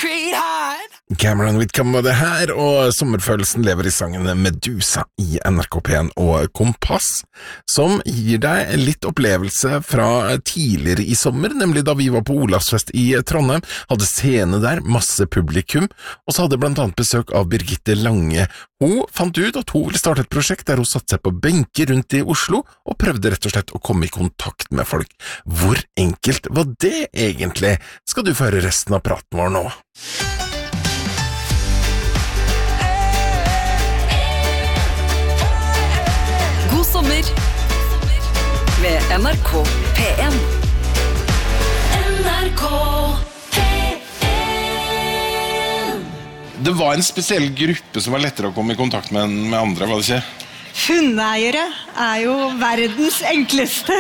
street hide. Cameron Whitcomb var det her, og sommerfølelsen lever i sangen Medusa i NRK P1 og Kompass, som gir deg litt opplevelse fra tidligere i sommer, nemlig da vi var på Olavsfest i Trondheim, hadde scene der, masse publikum, og så hadde blant annet besøk av Birgitte Lange. Hun fant ut at hun ville starte et prosjekt der hun satte seg på benker rundt i Oslo og prøvde rett og slett å komme i kontakt med folk. Hvor enkelt var det egentlig? Skal du få høre resten av praten vår nå. God sommer med NRK P1. NRK P1. Det var en spesiell gruppe som var lettere å komme i kontakt med enn med andre, var det ikke? Hundeeiere jo verdens enkleste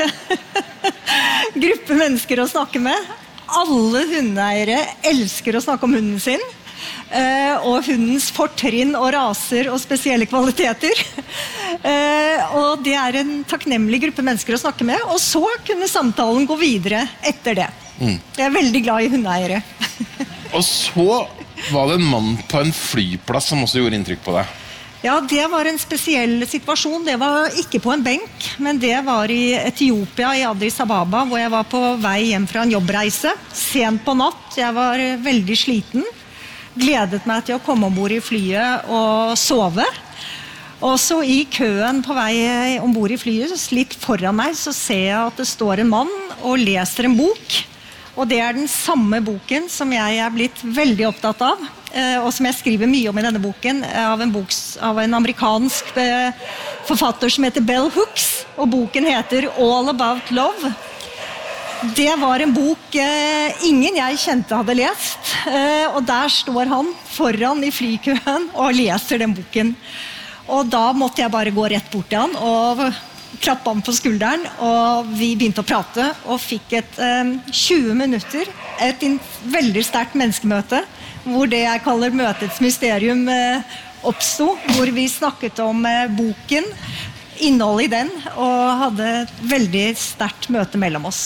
gruppe mennesker å snakke med. Alle hundeeiere elsker å snakke om hunden sin, og hundens fortrinn og raser og spesielle kvaliteter. Og det en takknemlig gruppe mennesker å snakke med, og så kunne samtalen gå videre etter det. Jeg veldig glad i hundeeiere. Og så var det en mann på en flyplass som også gjorde inntrykk på deg. Ja, det var en spesiell situasjon. Det var ikke på en benk, men det var i Etiopia, i Addis Ababa, hvor jeg var på vei hjem fra en jobbreise. Sent på natt, jeg var veldig sliten. Gledet meg til å komme ombord i flyet og sove. Og så i køen på vei ombord i flyet, litt foran meg, så ser jeg at det står en mann og leser en bok. Og det den samme boken som jeg blitt veldig opptatt av, og som jeg skriver mye om i denne boken, av en amerikansk forfatter som heter Bell Hooks, og boken heter All About Love. Det var en bok ingen jeg kjente hadde lest, og der står han foran i flykøen og leser den boken. Og da måtte jeg bare gå rett bort til han og klappe han på skulderen, og vi begynte å prate og fikk 20 minutter, et veldig sterkt menneskemøte, hvor det jeg kaller møtets mysterium oppstod, hvor vi snakket om boken, innholdet i den, og hadde et veldig sterkt møte mellom oss.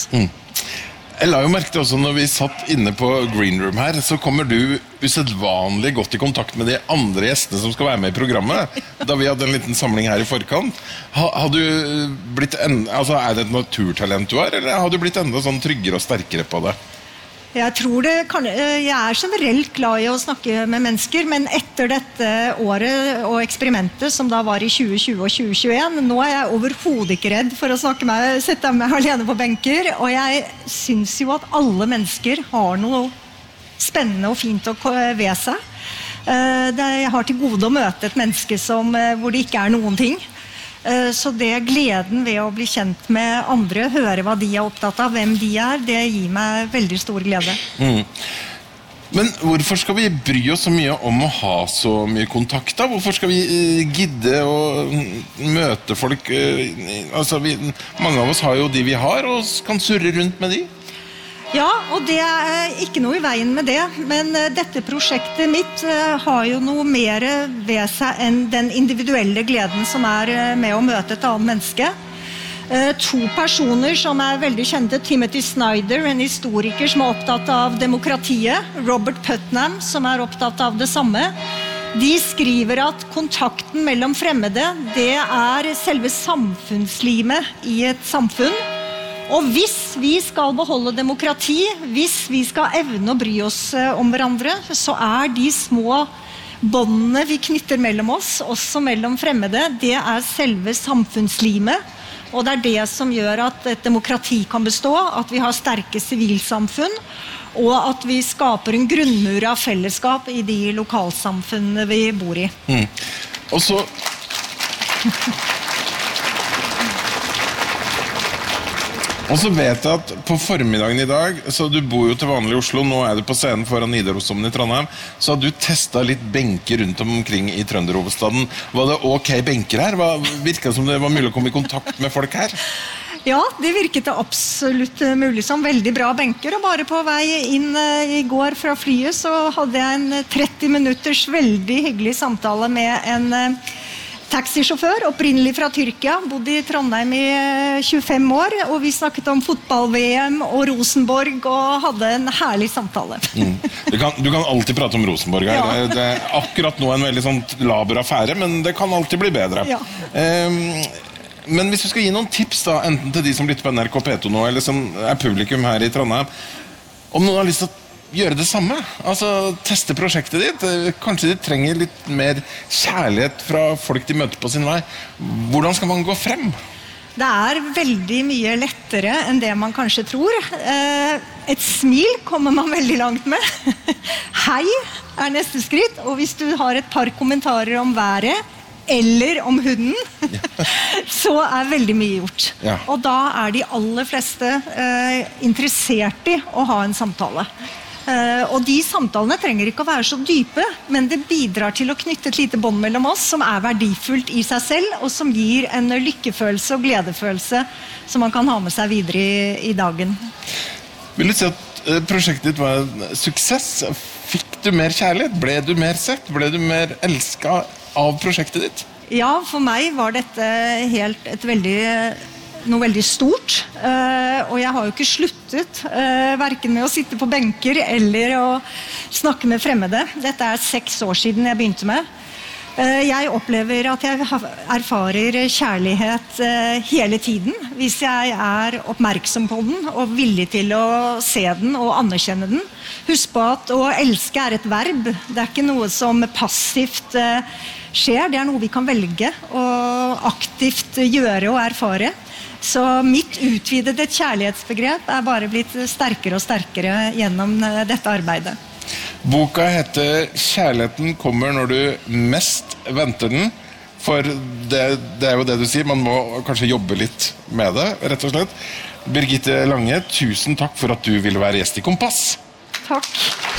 Jeg la jo merke til også når vi satt inne på Green Room her, så kommer du usedvanlig godt i kontakt med de andre gjestene som skal være med i programmet, da vi hadde en liten samling her i forkant. Har du blitt altså det et naturtalent du har, eller har du blitt enda sånn tryggere og sterkere på det? Jeg tror jeg generelt glad i å snakke med mennesker, men etter dette året og eksperimentet som da var i 2020 og 2021, nå jeg overhodet ikke redd for å sette meg alene på benker, og jeg synes jo at alle mennesker har noe spennende og fint ved seg. Jeg har til gode å møte et menneske hvor det ikke noen ting. Så det gleden ved å bli kjent med andre, høre hva de opptatt av, hvem de det gir meg veldig stor glede. Men hvorfor skal vi bry oss så mye om å ha så mye kontakt da? Hvorfor skal vi gidde å møte folk? Mange av oss har jo de vi har, og kan surre rundt med de. Ja, og det ikke noe i veien med det, men dette prosjektet mitt har jo noe mer ved seg enn den individuelle gleden som med å møte et annet menneske. 2 personer som veldig kjente, Timothy Snyder, en historiker som opptatt av demokratiet, Robert Putnam, som opptatt av det samme. De skriver at kontakten mellom fremmede, det selve samfunnslimet i et samfunn. Og hvis vi skal beholde demokrati, hvis vi skal evne å bry oss om hverandre, så de små båndene vi knytter mellom oss, også mellom fremmede, det selve samfunnslimet. Og det det som gjør at et demokrati kan bestå, at vi har sterke sivilsamfunn, og at vi skaper en grunnmur av fellesskap i de lokalsamfunnene vi bor i. Og så... Og så vet jeg at på formiddagen i dag, så du bor jo til vanlig i Oslo, nå du på scenen foran Nidarosdomen i Trondheim, så har du testet litt benker rundt omkring i Trønderhovedstaden. Var det ok benker her? Virket det som det var mulig å komme i kontakt med folk her? Ja, det virket det absolutt mulig som veldig bra benker, og bare på vei inn i går fra flyet så hadde jeg en 30 minutters veldig hyggelig samtale med taxisjåfør, opprinnelig fra Tyrkia, bodde i Trondheim i 25 år, og vi snakket om fotball-VM og Rosenborg, og hadde en herlig samtale. Du kan alltid prate om Rosenborg her. Ja. Det er akkurat nå en veldig sånn laber affære, men det kan alltid bli bedre. Ja. Men hvis du skal gi noen tips da, enten til de som lytter på NRK P2 nå, eller som er publikum her i Trondheim, om noen har lyst til å gjøre det samme, altså teste prosjektet ditt, kanskje de trenger litt mer kjærlighet fra folk de møter på sin vei, hvordan skal man gå frem? Det er veldig mye lettere enn det man kanskje tror. Et smil kommer man veldig langt med. Hei er neste skritt, og hvis du har et par kommentarer om været, eller om hunden, så er veldig mye gjort. Ja. Og da er de aller fleste interessert i å ha en samtale. Og de samtalene trenger ikke å være så dype, men det bidrar til å knytte et lite bånd mellom oss som er verdifullt i seg selv, og som gir en lykkefølelse og gledefølelse som man kan ha med seg videre i dagen. Vil du si at prosjektet ditt var en suksess? Fikk du mer kjærlighet? Ble du mer sett? Ble du mer elsket av prosjektet ditt? Ja, for meg var dette noe veldig stort, og jeg har jo ikke sluttet hverken med å sitte på benker eller å snakke med fremmede. Dette er 6 år siden jeg begynte med. Jeg opplever at jeg erfarer kjærlighet hele tiden, hvis jeg er oppmerksom på den og villig til å se den og anerkjenne den. Husk på at å elske er et verb, det er ikke noe som passivt skjer, det er noe vi kan velge og aktivt gjøre og erfare. Så mitt utvidede kjærlighetsbegrep er bare blitt sterkere og sterkere gjennom dette arbeidet. Boka heter «Kjærligheten kommer når du mest venter den», for det er jo det du sier, man må kanskje jobbe litt med det, rett og slett. Birgitte Lange, tusen takk for at du ville være gjest i Kompass. Takk.